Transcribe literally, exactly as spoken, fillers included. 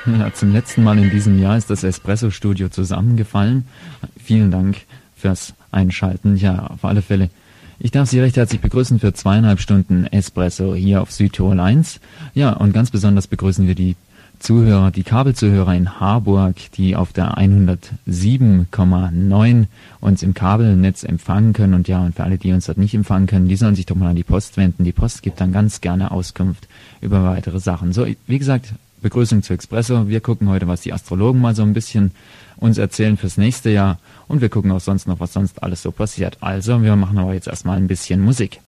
Ja, zum letzten Mal in diesem Jahr ist das Espresso-Studio zusammengefallen. Vielen Dank fürs Einschalten. Ja, auf alle Fälle. Ich darf Sie recht herzlich begrüßen für zweieinhalb Stunden Espresso hier auf Südtirol eins. Ja, und ganz besonders begrüßen wir die Zuhörer, die Kabelzuhörer in Harburg, die auf der hundertsieben Komma neun uns im Kabelnetz empfangen können. Und ja, und für alle, die uns dort nicht empfangen können, die sollen sich doch mal an die Post wenden. Die Post gibt dann ganz gerne Auskunft über weitere Sachen. So, wie gesagt, Begrüßung zu Espresso. Wir gucken heute, was die Astrologen mal so ein bisschen uns erzählen fürs nächste Jahr. Und wir gucken auch sonst noch, was sonst alles so passiert. Also, wir machen aber jetzt erstmal ein bisschen Musik.